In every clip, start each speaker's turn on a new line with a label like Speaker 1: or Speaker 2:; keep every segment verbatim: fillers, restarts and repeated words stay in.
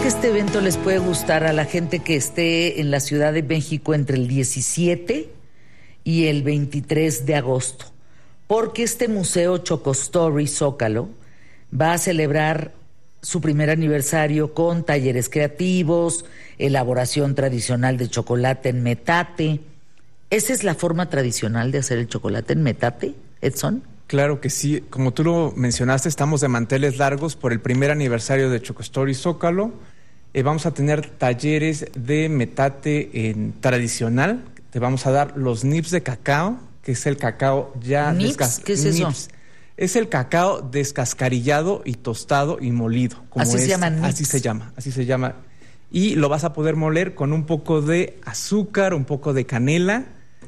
Speaker 1: este evento les puede gustar a la gente que esté en la Ciudad de México entre el diecisiete y el veintitrés de agosto, porque este museo Chocostory Zócalo va a celebrar su primer aniversario con talleres creativos, elaboración tradicional de chocolate en metate. ¿Esa es la forma tradicional de hacer el chocolate en metate, Edson?
Speaker 2: Claro que sí. Como tú lo mencionaste, estamos de manteles largos por el primer aniversario de Chocostory Zócalo. Eh, vamos a tener talleres de metate en tradicional. Te vamos a dar los nips de cacao, que es el cacao ya...
Speaker 1: ¿Nips?
Speaker 2: Descas-
Speaker 1: ¿Qué es eso?
Speaker 2: Nips. Es el cacao descascarillado y tostado y molido. Como
Speaker 1: Así se
Speaker 2: es,
Speaker 1: llama, nips.
Speaker 2: Así se llama, así se llama. Y lo vas a poder moler con un poco de azúcar, un poco de canela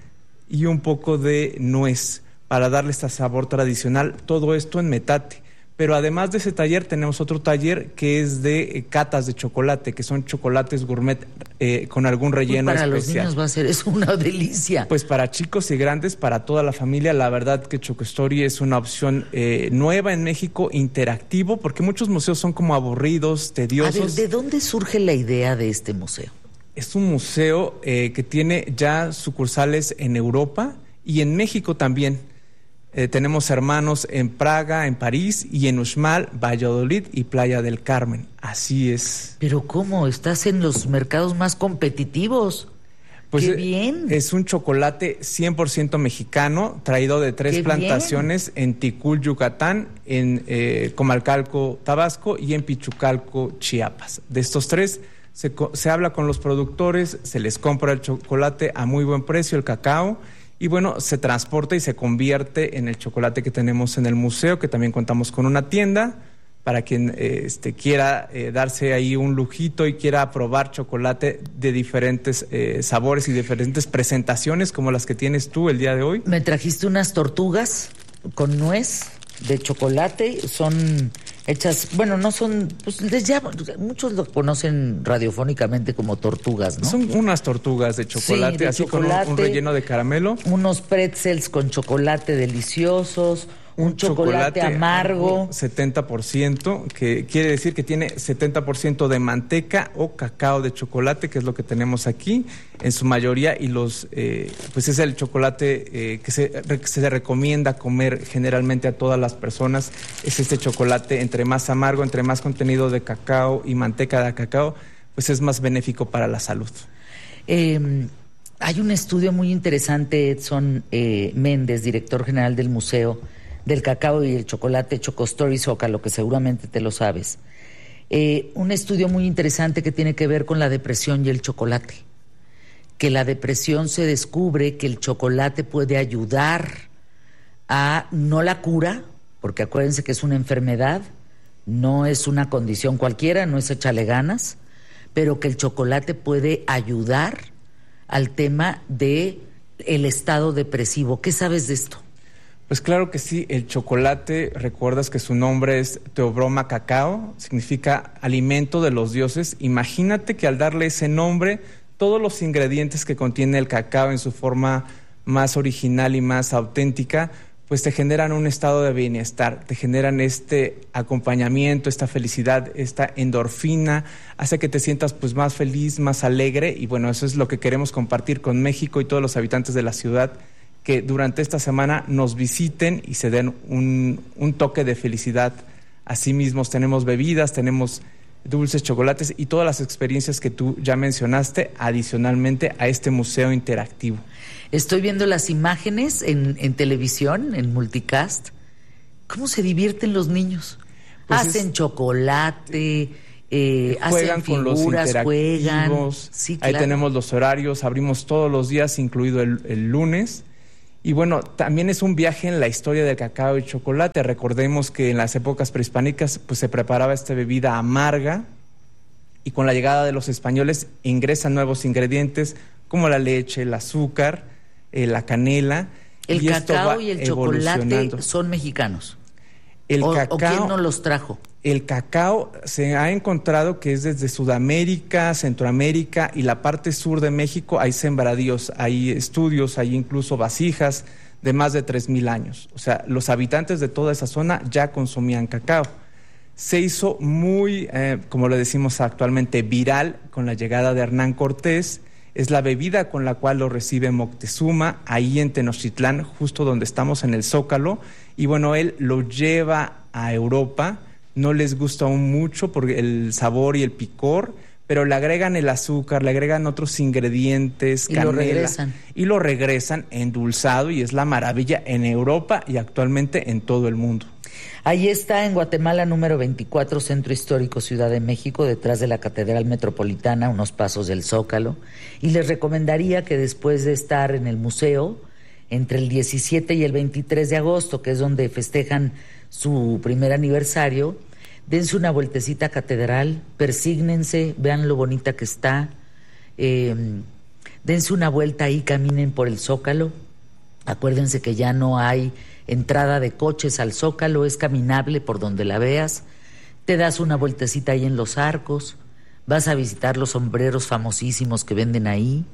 Speaker 2: y un poco de nuez para darle este sabor tradicional, todo esto en metate. Pero además de ese taller tenemos otro taller que es de eh, catas de chocolate, que son chocolates gourmet eh, con algún relleno
Speaker 1: Pues para
Speaker 2: especial.
Speaker 1: los niños va a ser es una delicia.
Speaker 2: Pues para chicos y grandes, para toda la familia, la verdad que Chocostory es una opción eh, nueva en México, interactivo, porque muchos museos son como aburridos, tediosos.
Speaker 1: A ver, ¿de dónde surge la idea de este museo?
Speaker 2: Es un museo eh, que tiene ya sucursales en Europa y en México también. Eh, tenemos hermanos en Praga, en París y en Uxmal, Valladolid y Playa del Carmen. Así es.
Speaker 1: Pero ¿cómo? Estás en los mercados más competitivos.
Speaker 2: Pues
Speaker 1: ¡Qué
Speaker 2: eh,
Speaker 1: bien!
Speaker 2: Es un chocolate cien por ciento mexicano, traído de tres
Speaker 1: ¡Qué
Speaker 2: plantaciones
Speaker 1: bien!
Speaker 2: en Ticul, Yucatán, en eh, Comalcalco, Tabasco y en Pichucalco, Chiapas. De estos tres se, se habla con los productores, se les compra el chocolate a muy buen precio, el cacao, y bueno, se transporta y se convierte en el chocolate que tenemos en el museo, que también contamos con una tienda para quien eh, este, quiera eh, darse ahí un lujito y quiera probar chocolate de diferentes eh, sabores y diferentes presentaciones como las que tienes tú el día de hoy.
Speaker 1: Me trajiste unas tortugas con nuez de chocolate, son hechas, bueno, no son, pues les llaman, muchos lo conocen radiofónicamente como tortugas, ¿no?
Speaker 2: Son unas tortugas de chocolate,
Speaker 1: Sí, de
Speaker 2: así
Speaker 1: chocolate,
Speaker 2: con un, un relleno de caramelo.
Speaker 1: Unos pretzels con chocolate deliciosos, un, un chocolate, chocolate amargo.
Speaker 2: setenta por ciento, que quiere decir que tiene setenta por ciento de manteca o cacao de chocolate, que es lo que tenemos aquí, en su mayoría, y los eh, pues es el chocolate eh, que se, que se recomienda comer generalmente a todas las personas. Es este chocolate, entre más amargo, entre más contenido de cacao y manteca de cacao, pues es más benéfico para la salud.
Speaker 1: Eh, hay un estudio muy interesante, Edson eh, Méndez, director general del Museo del Cacao y el Chocolate Chocostory Zócalo, que seguramente te lo sabes. Eh, un estudio muy interesante que tiene que ver con la depresión y el chocolate. Que la depresión se descubre que el chocolate puede ayudar a, no la cura, porque acuérdense que es una enfermedad, no es una condición cualquiera, no es échale ganas, pero que el chocolate puede ayudar al tema de el estado depresivo. ¿Qué sabes de esto?
Speaker 2: Pues claro que sí, el chocolate, recuerdas que su nombre es Teobroma cacao, significa alimento de los dioses. Imagínate que al darle ese nombre, todos los ingredientes que contiene el cacao en su forma más original y más auténtica, pues te generan un estado de bienestar, te generan este acompañamiento, esta felicidad, esta endorfina, hace que te sientas pues más feliz, más alegre, y bueno, eso es lo que queremos compartir con México y todos los habitantes de la ciudad, que durante esta semana nos visiten y se den un, un toque de felicidad a sí mismos. Tenemos bebidas, tenemos dulces, chocolates y todas las experiencias que tú ya mencionaste adicionalmente a este museo interactivo.
Speaker 1: Estoy viendo las imágenes en, en televisión, en multicast. ¿Cómo se divierten los niños? Pues hacen es, chocolate, eh,
Speaker 2: juegan
Speaker 1: hacen figuras,
Speaker 2: con los
Speaker 1: juegan. Sí, claro.
Speaker 2: Ahí tenemos los horarios, abrimos todos los días, incluido el, el lunes. Y bueno, también es un viaje en la historia del cacao y chocolate. Recordemos que en las épocas prehispánicas pues se preparaba esta bebida amarga, y con la llegada de los españoles ingresan nuevos ingredientes como la leche, el azúcar, eh, la canela.
Speaker 1: El
Speaker 2: y
Speaker 1: cacao y el chocolate son mexicanos.
Speaker 2: El
Speaker 1: o,
Speaker 2: cacao,
Speaker 1: ¿O quién nos los trajo?
Speaker 2: El cacao se ha encontrado que es desde Sudamérica, Centroamérica y la parte sur de México. Hay sembradíos, hay estudios, hay incluso vasijas de más de tres mil años. O sea, los habitantes de toda esa zona ya consumían cacao. se hizo muy, eh, como le decimos actualmente, viral con la llegada de Hernán Cortés. Es la bebida con la cual lo recibe Moctezuma, ahí en Tenochtitlán, justo donde estamos en el Zócalo. Y bueno, él lo lleva a Europa, no les gusta aún mucho por el sabor y el picor, pero le agregan el azúcar, le agregan otros ingredientes,
Speaker 1: y
Speaker 2: canela,
Speaker 1: lo regresan.
Speaker 2: y lo regresan endulzado, y es la maravilla en Europa y actualmente en todo el mundo.
Speaker 1: Ahí está, en Guatemala, número veinticuatro, Centro Histórico, Ciudad de México, detrás de la Catedral Metropolitana, unos pasos del Zócalo. Y les recomendaría que después de estar en el museo, entre el diecisiete y el veintitrés de agosto, que es donde festejan su primer aniversario, dense una vueltecita a Catedral, persígnense, vean lo bonita que está, eh, dense una vuelta ahí, caminen por el Zócalo. Acuérdense que ya no hay entrada de coches al Zócalo, es caminable por donde la veas. Te das una vueltecita ahí en los arcos, vas a visitar los sombreros famosísimos que venden ahí,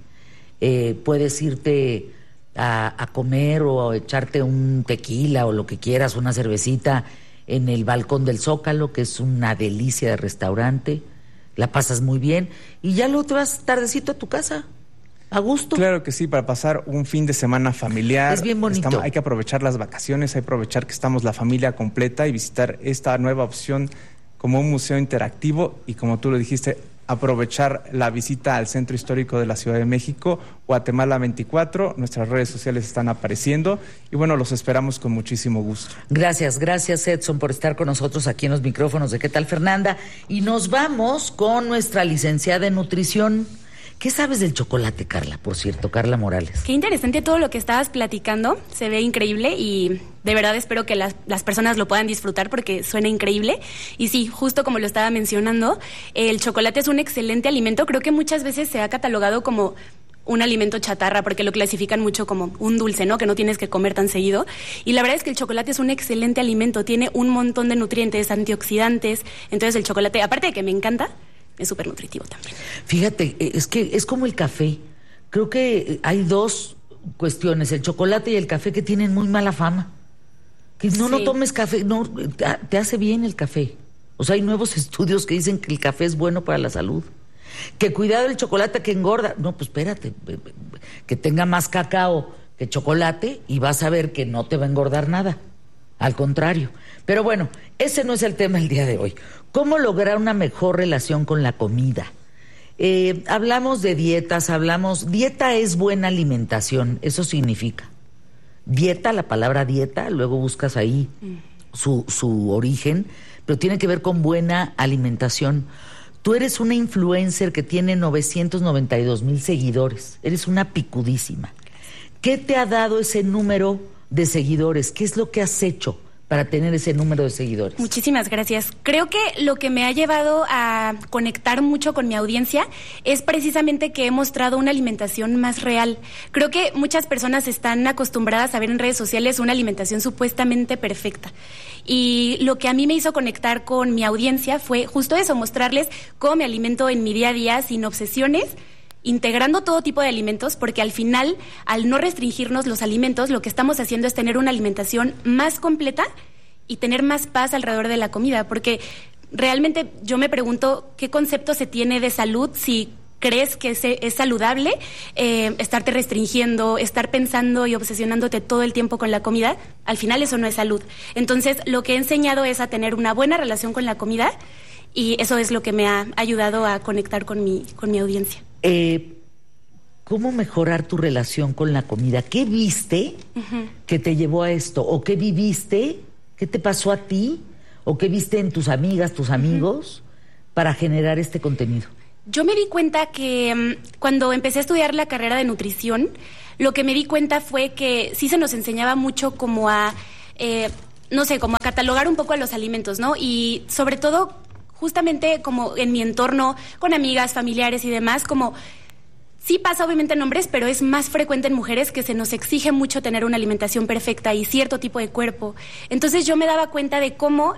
Speaker 1: eh, puedes irte a, a comer o a echarte un tequila o lo que quieras, una cervecita en el balcón del Zócalo, que es una delicia de restaurante, la pasas muy bien y ya luego te vas tardecito a tu casa. ¿A gusto?
Speaker 2: Claro que sí, para pasar un fin de semana familiar.
Speaker 1: Es bien bonito.
Speaker 2: Estamos, hay que aprovechar las vacaciones, hay que aprovechar que estamos la familia completa y visitar esta nueva opción como un museo interactivo y, como tú lo dijiste, aprovechar la visita al Centro Histórico de la Ciudad de México, Guatemala veinticuatro, nuestras redes sociales están apareciendo y bueno, los esperamos con muchísimo gusto.
Speaker 1: Gracias, gracias Edson por estar con nosotros aquí en los micrófonos de ¿Qué tal, Fernanda? Y nos vamos con nuestra licenciada en nutrición. ¿Qué sabes del chocolate, Carla? Por cierto, Carla Morales.
Speaker 3: Qué interesante todo lo que estabas platicando, se ve increíble y de verdad espero que las, las personas lo puedan disfrutar porque suena increíble. Y sí, justo como lo estaba mencionando, el chocolate es un excelente alimento, creo que muchas veces se ha catalogado como un alimento chatarra porque lo clasifican mucho como un dulce, ¿no? Que no tienes que comer tan seguido. Y la verdad es que el chocolate es un excelente alimento, tiene un montón de nutrientes, antioxidantes, entonces el chocolate, aparte de que me encanta, es súper nutritivo también.
Speaker 1: Fíjate, es que es como el café. Creo que hay dos cuestiones, el chocolate y el café, que tienen muy mala fama. Que no, sí. no tomes café, no, te hace bien el café. O sea, hay nuevos estudios que dicen que el café es bueno para la salud. Que cuidado el chocolate que engorda. No, pues espérate, que tenga más cacao que chocolate y vas a ver que no te va a engordar nada. Al contrario. Pero bueno, ese no es el tema el día de hoy. ¿Cómo lograr una mejor relación con la comida? Eh, hablamos de dietas, hablamos... Dieta es buena alimentación, eso significa. Dieta, la palabra dieta, luego buscas ahí su, su origen, pero tiene que ver con buena alimentación. Tú eres una influencer que tiene novecientos noventa y dos mil seguidores, eres una picudísima. ¿Qué te ha dado ese número de seguidores? ¿Qué es lo que has hecho para tener ese número de seguidores?
Speaker 3: Muchísimas gracias. Creo que lo que me ha llevado a conectar mucho con mi audiencia es precisamente que he mostrado una alimentación más real. Creo que muchas personas están acostumbradas a ver en redes sociales una alimentación supuestamente perfecta. Y lo que a mí me hizo conectar con mi audiencia fue justo eso, mostrarles cómo me alimento en mi día a día sin obsesiones, integrando todo tipo de alimentos, porque al final, al no restringirnos los alimentos, lo que estamos haciendo es tener una alimentación más completa y tener más paz alrededor de la comida, porque realmente yo me pregunto qué concepto se tiene de salud si crees que es, es saludable eh, estarte restringiendo, estar pensando y obsesionándote todo el tiempo con la comida. Al final eso no es salud. Entonces, lo que he enseñado es a tener una buena relación con la comida y eso es lo que me ha ayudado a conectar con mi, con mi audiencia.
Speaker 1: Eh, ¿Cómo mejorar tu relación con la comida? ¿Qué viste uh-huh. que te llevó a esto? ¿O qué viviste? ¿Qué te pasó a ti? ¿O qué viste en tus amigas, tus amigos uh-huh. para generar este contenido?
Speaker 3: Yo me di cuenta que um, cuando empecé a estudiar la carrera de nutrición, lo que me di cuenta fue que sí se nos enseñaba mucho como a, eh, no sé, como a catalogar un poco a los alimentos, ¿no? Y sobre todo, justamente como en mi entorno, con amigas, familiares y demás, como sí pasa obviamente en hombres, pero es más frecuente en mujeres que se nos exige mucho tener una alimentación perfecta y cierto tipo de cuerpo. Entonces yo me daba cuenta de cómo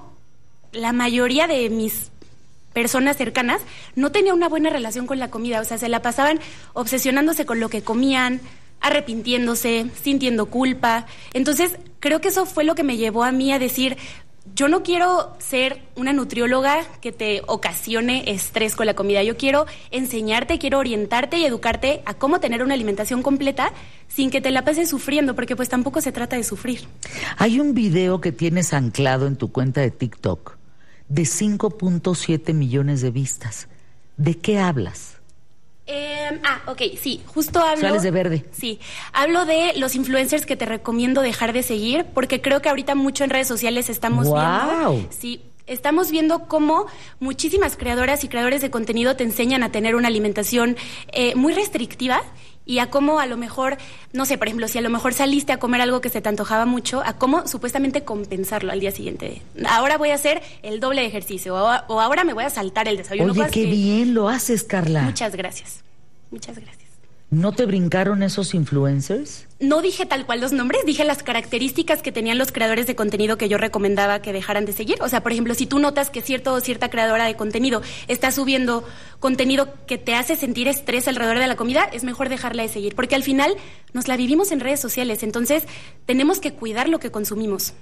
Speaker 3: la mayoría de mis personas cercanas no tenía una buena relación con la comida, o sea, se la pasaban obsesionándose con lo que comían, arrepintiéndose, sintiendo culpa. Entonces creo que eso fue lo que me llevó a mí a decir, yo no quiero ser una nutrióloga que te ocasione estrés con la comida. Yo quiero enseñarte, quiero orientarte y educarte a cómo tener una alimentación completa sin que te la pases sufriendo, porque pues tampoco se trata de sufrir.
Speaker 1: Hay un video que tienes anclado en tu cuenta de TikTok de cinco punto siete millones de vistas. ¿De qué hablas?
Speaker 3: Eh, ah, ok, sí, justo hablo...
Speaker 1: Sales de verde.
Speaker 3: Sí, hablo de los influencers que te recomiendo dejar de seguir, porque creo que ahorita mucho en redes sociales estamos
Speaker 1: ¡Wow!
Speaker 3: viendo... Sí, estamos viendo cómo muchísimas creadoras y creadores de contenido te enseñan a tener una alimentación eh, muy restrictiva y a cómo a lo mejor, no sé, por ejemplo, si a lo mejor saliste a comer algo que se te antojaba mucho, a cómo supuestamente compensarlo al día siguiente. Ahora voy a hacer el doble de ejercicio o, o ahora me voy a saltar el desayuno.
Speaker 1: Oye, qué
Speaker 3: que...
Speaker 1: bien lo haces, Carla.
Speaker 3: Muchas gracias, muchas gracias.
Speaker 1: ¿No te brincaron esos influencers?
Speaker 3: No dije tal cual los nombres, dije las características que tenían los creadores de contenido que yo recomendaba que dejaran de seguir. O sea, por ejemplo, si tú notas que cierto o cierta creadora de contenido está subiendo contenido que te hace sentir estrés alrededor de la comida, es mejor dejarla de seguir, porque al final nos la vivimos en redes sociales, entonces tenemos que cuidar lo que consumimos.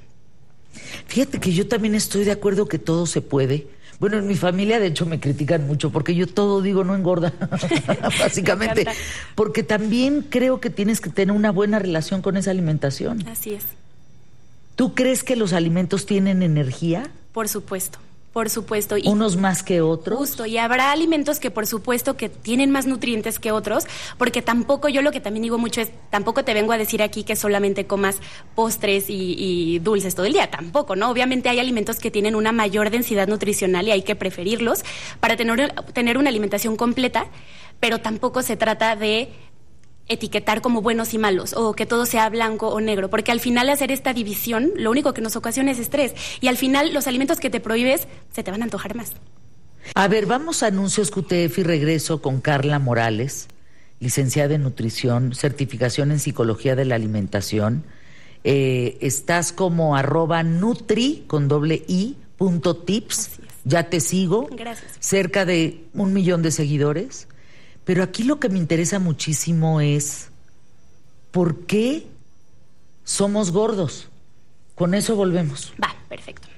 Speaker 1: Fíjate que yo también estoy de acuerdo que todo se puede. Bueno, en mi familia, de hecho, me critican mucho porque yo todo digo no engorda, básicamente. Porque también creo que tienes que tener una buena relación con esa alimentación.
Speaker 3: Así es.
Speaker 1: ¿Tú crees que los alimentos tienen energía?
Speaker 3: Por supuesto. Por supuesto. Y
Speaker 1: ¿unos más que otros?
Speaker 3: Justo, y habrá alimentos que por supuesto que tienen más nutrientes que otros, porque tampoco, yo lo que también digo mucho es, tampoco te vengo a decir aquí que solamente comas postres y, y dulces todo el día, tampoco, ¿no? Obviamente hay alimentos que tienen una mayor densidad nutricional y hay que preferirlos para tener, tener una alimentación completa, pero tampoco se trata de etiquetar como buenos y malos, o que todo sea blanco o negro, porque al final hacer esta división, lo único que nos ocasiona es estrés, y al final los alimentos que te prohíbes se te van a antojar más.
Speaker 1: A ver, vamos a anuncios Q T F y regreso con Carla Morales, licenciada en nutrición, certificación en psicología de la alimentación. Eh, estás como arroba nutri con doble i punto tips. Ya te sigo.
Speaker 3: Gracias.
Speaker 1: Cerca de un millón de seguidores. Pero aquí lo que me interesa muchísimo es ¿por qué somos gordos? Con eso volvemos.
Speaker 3: Va, perfecto.